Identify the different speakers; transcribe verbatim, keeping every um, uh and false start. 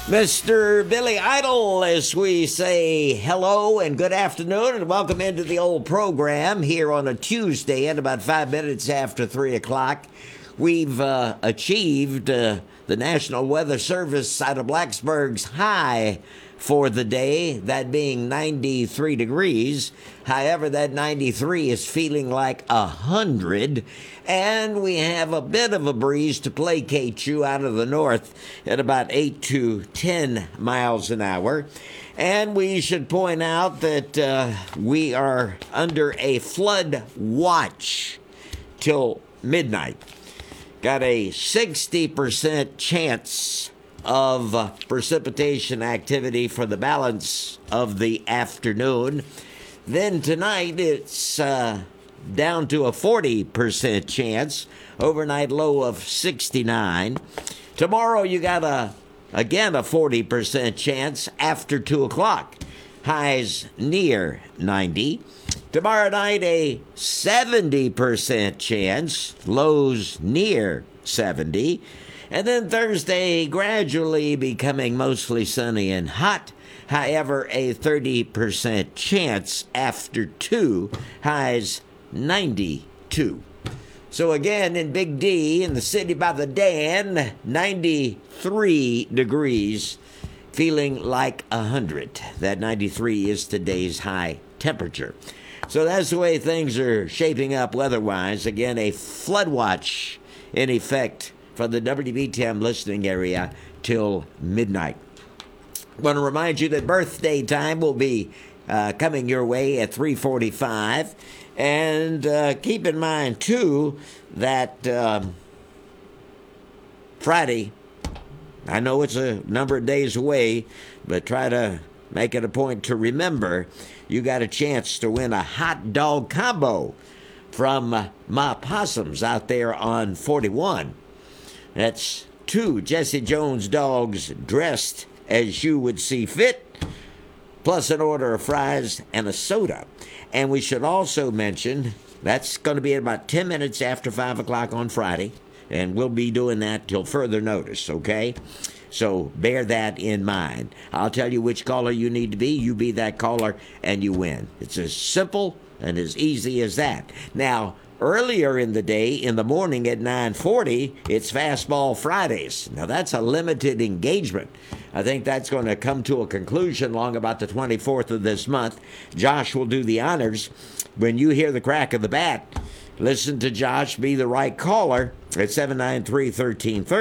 Speaker 1: Mister Billy Idol, as we say hello and good afternoon and welcome into the old program here on a Tuesday at about five minutes after three o'clock. We've uh, achieved uh, the National Weather Service out of Blacksburg's high for the day, that being ninety-three degrees. However, that ninety-three is feeling like one hundred, and we have a bit of a breeze to placate you out of the north at about eight to ten miles an hour. And we should point out that uh, we are under a flood watch till midnight. Got a sixty percent chance of uh, precipitation activity for the balance of the afternoon. Then tonight it's uh, down to a forty percent chance, overnight low of sixty-nine. Tomorrow you got a again a forty percent chance after two o'clock, highs near ninety. Tomorrow night a seventy percent chance, lows near seventy. And then Thursday, gradually becoming mostly sunny and hot. However, a thirty percent chance after two, highs ninety-two. So again, in Big D, in the city by the Dan, ninety-three degrees, feeling like one hundred. That ninety-three is today's high temperature. So that's the way things are shaping up weather-wise. Again, a flood watch in effect for the W B T M listening area till midnight. I want to remind you that birthday time will be uh, coming your way at three forty-five. And uh, keep in mind, too, that um, Friday, I know it's a number of days away, but try to make it a point to remember you got a chance to win a hot dog combo from uh, Ma Possums out there on forty-one. That's two Jesse Jones dogs dressed as you would see fit, plus an order of fries and a soda. And we should also mention that's going to be at about ten minutes after five o'clock on Friday, and we'll be doing that till further notice, okay? So bear that in mind. I'll tell you which caller you need to be. You be that caller, and you win. It's as simple and as easy as that. Now, earlier in the day, in the morning at nine forty, it's Fastball Fridays. Now, that's a limited engagement. I think that's going to come to a conclusion long about the twenty-fourth of this month. Josh will do the honors. When you hear the crack of the bat, listen to Josh, be the right caller at seven nine three, one three three